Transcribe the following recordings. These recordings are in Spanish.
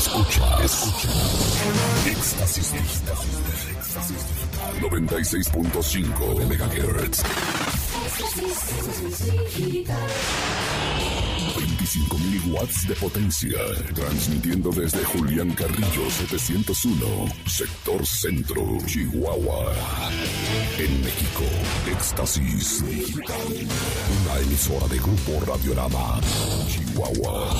Escuchas. Éxtasis Digital. 96.5 de MHz. 25.000 watts de potencia. Transmitiendo desde Julián Carrillo 701, sector centro, Chihuahua. En México, Éxtasis Digital. Una emisora de Grupo Radiorama, Chihuahua.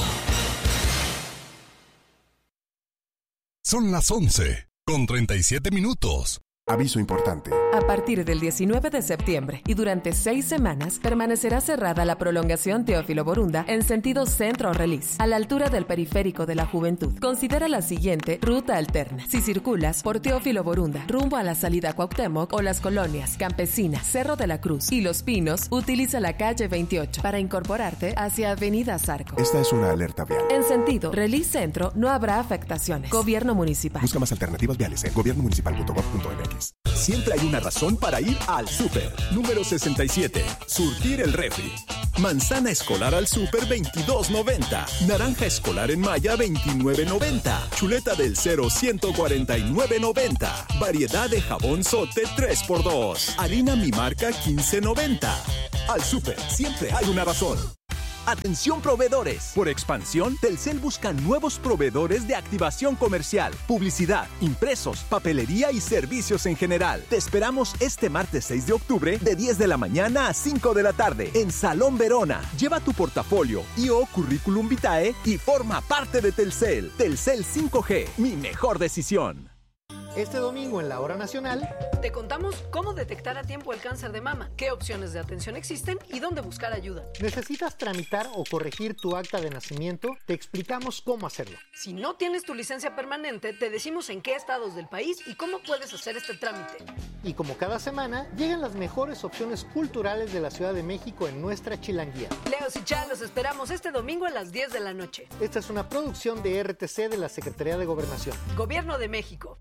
Son las 11:37. Aviso importante. A partir del 19 de septiembre y durante 6 semanas permanecerá cerrada la prolongación Teófilo Borunda en sentido centro-Orleans, a la altura del Periférico de la Juventud. Considera la siguiente ruta alterna. Si circulas por Teófilo Borunda rumbo a la salida Cuauhtémoc o las colonias Campesina, Cerro de la Cruz y Los Pinos, utiliza la calle 28 para incorporarte hacia Avenida Zarco. Esta es una alerta vial. En sentido Orleans Centro no habrá afectaciones. Gobierno Municipal. Busca más alternativas viales en gobiernomunicipal.gov.mx. Siempre hay una razón para ir al súper. Número 67. Surtir el refri. Manzana escolar al súper, $22.90. Naranja escolar en Maya, $29.90. Chuleta del Cero, $149.90. Variedad de jabón Sote, 3x2. Harina Mi Marca, $15.90. Al súper, siempre hay una razón. Atención proveedores. Por expansión, Telcel busca nuevos proveedores de activación comercial, publicidad, impresos, papelería y servicios en general. Te esperamos este martes 6 de octubre de 10 de la mañana a 5 de la tarde en Salón Verona. Lleva tu portafolio y/o currículum vitae y forma parte de Telcel. Telcel 5G, mi mejor decisión. Este domingo en la Hora Nacional te contamos cómo detectar a tiempo el cáncer de mama, qué opciones de atención existen y dónde buscar ayuda. ¿Necesitas tramitar o corregir tu acta de nacimiento? Te explicamos cómo hacerlo. Si no tienes tu licencia permanente, te decimos en qué estados del país y cómo puedes hacer este trámite. Y como cada semana, llegan las mejores opciones culturales de la Ciudad de México en nuestra Chilanguía. Leos y Chá, los esperamos este domingo a las 10 de la noche. Esta es una producción de RTC de la Secretaría de Gobernación. Gobierno de México.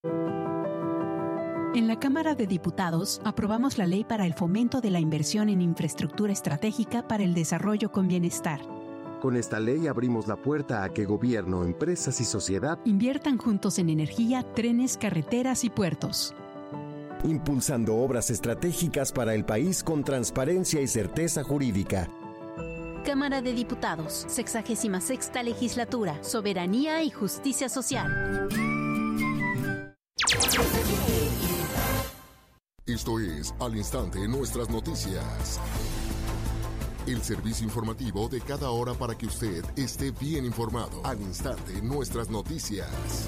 En la Cámara de Diputados aprobamos la ley para el fomento de la inversión en infraestructura estratégica para el desarrollo con bienestar. Con esta ley abrimos la puerta a que gobierno, empresas y sociedad inviertan juntos en energía, trenes, carreteras y puertos. Impulsando obras estratégicas para el país con transparencia y certeza jurídica. Cámara de Diputados, 66ª Legislatura, Soberanía y Justicia Social. Esto es Al Instante Nuestras Noticias. El servicio informativo de cada hora para que usted esté bien informado. Al Instante Nuestras Noticias.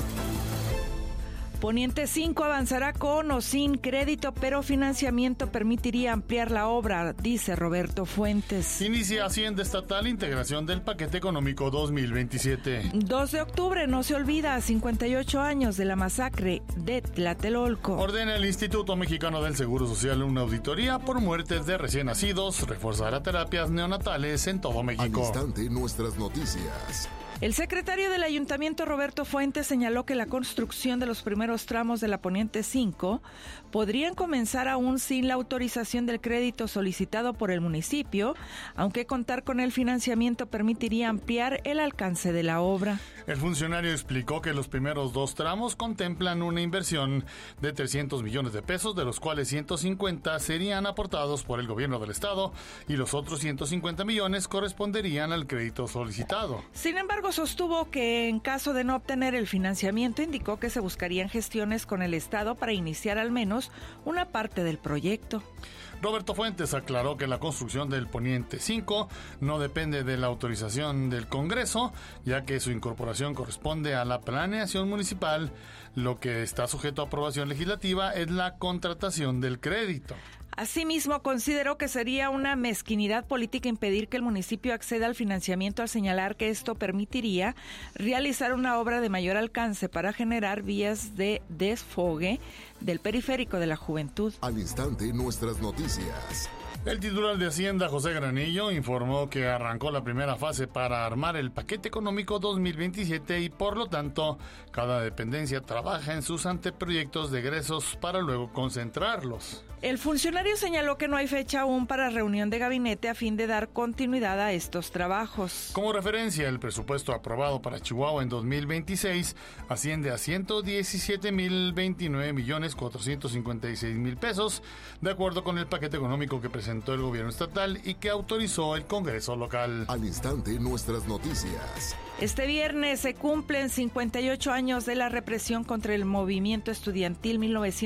Poniente 5 avanzará con o sin crédito, pero financiamiento permitiría ampliar la obra, dice Roberto Fuentes. Inicia Hacienda Estatal integración del paquete económico 2027. 2 de octubre, no se olvida, 58 años de la masacre de Tlatelolco. Ordena el Instituto Mexicano del Seguro Social una auditoría por muertes de recién nacidos, reforzará terapias neonatales en todo México. Al Instante Nuestras Noticias. El secretario del Ayuntamiento, Roberto Fuentes, señaló que la construcción de los primeros tramos de la Poniente 5 podrían comenzar aún sin la autorización del crédito solicitado por el municipio, aunque contar con el financiamiento permitiría ampliar el alcance de la obra. El funcionario explicó que los primeros 2 tramos contemplan una inversión de 300 millones de pesos, de los cuales 150 serían aportados por el gobierno del estado y los otros 150 millones corresponderían al crédito solicitado. Sin embargo, sostuvo que en caso de no obtener el financiamiento, indicó que se buscarían gestiones con el Estado para iniciar al menos una parte del proyecto. Roberto Fuentes aclaró que la construcción del Poniente 5 no depende de la autorización del Congreso, ya que su incorporación corresponde a la planeación municipal. Lo que está sujeto a aprobación legislativa es la contratación del crédito. Asimismo, consideró que sería una mezquinidad política impedir que el municipio acceda al financiamiento al señalar que esto permitiría realizar una obra de mayor alcance para generar vías de desfogue del periférico de la Juventud. Al instante, nuestras noticias. El titular de Hacienda, José Granillo, informó que arrancó la primera fase para armar el paquete económico 2027 y, por lo tanto, cada dependencia trabaja en sus anteproyectos de egresos para luego concentrarlos. El funcionario señaló que no hay fecha aún para reunión de gabinete a fin de dar continuidad a estos trabajos. Como referencia, el presupuesto aprobado para Chihuahua en 2026 asciende a 117,029,456,000 pesos, de acuerdo con el paquete económico que presentó el gobierno estatal y que autorizó el Congreso local. Al instante, nuestras noticias. Este viernes se cumplen 58 años de la represión contra el movimiento estudiantil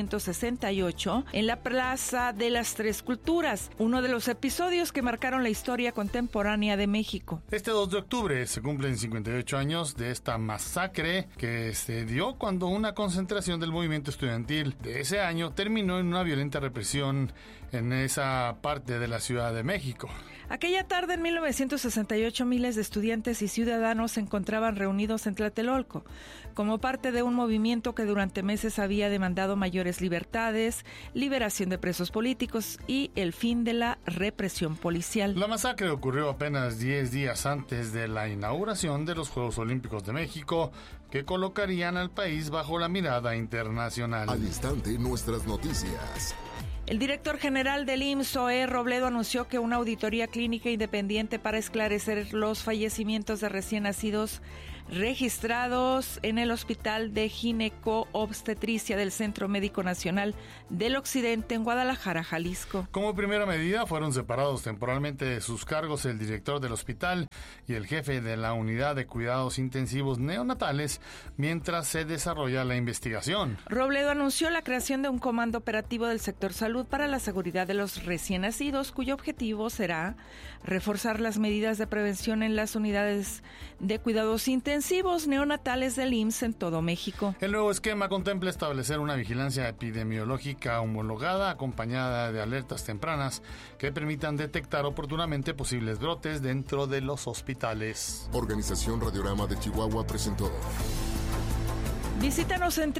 1968 en la Plaza de las Tres Culturas, uno de los episodios que marcaron la historia contemporánea de México. Este 2 de octubre se cumplen 58 años de esta masacre que se dio cuando una concentración del movimiento estudiantil de ese año terminó en una violenta represión en esa parte de la Ciudad de México. Aquella tarde en 1968 miles de estudiantes y ciudadanos se encontraban reunidos en Tlatelolco como parte de un movimiento que durante meses había demandado mayores libertades, liberación de presos políticos y el fin de la represión policial. La masacre ocurrió apenas 10 días antes de la inauguración de los Juegos Olímpicos de México, que colocarían al país bajo la mirada internacional. Al instante, nuestras noticias. El director general del IMSS, Zoé Robledo, anunció que una auditoría clínica independiente para esclarecer los fallecimientos de recién nacidos registrados en el Hospital de Gineco-Obstetricia del Centro Médico Nacional del Occidente en Guadalajara, Jalisco. Como primera medida, fueron separados temporalmente de sus cargos el director del hospital y el jefe de la unidad de cuidados intensivos neonatales mientras se desarrolla la investigación. Robledo anunció la creación de un comando operativo del sector salud para la seguridad de los recién nacidos, cuyo objetivo será reforzar las medidas de prevención en las unidades de cuidados intensivos neonatales del IMSS en todo México. El nuevo esquema contempla establecer una vigilancia epidemiológica homologada acompañada de alertas tempranas que permitan detectar oportunamente posibles brotes dentro de los hospitales. Organización Radiorama de Chihuahua presentó. Visítanos en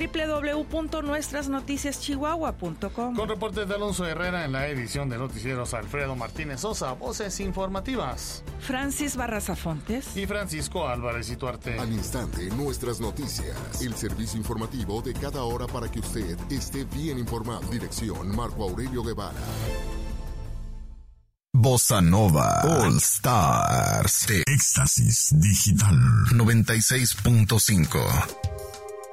www.nuestrasnoticiaschihuahua.com. Con reportes de Alonso Herrera en la edición de noticieros Alfredo Martínez Sosa, voces informativas Francis Barraza Fontes y Francisco Álvarez Ituarte. Al instante, nuestras noticias. El servicio informativo de cada hora para que usted esté bien informado. Dirección Marco Aurelio Guevara. Bossa Nova All Stars de Éxtasis Digital 96.5.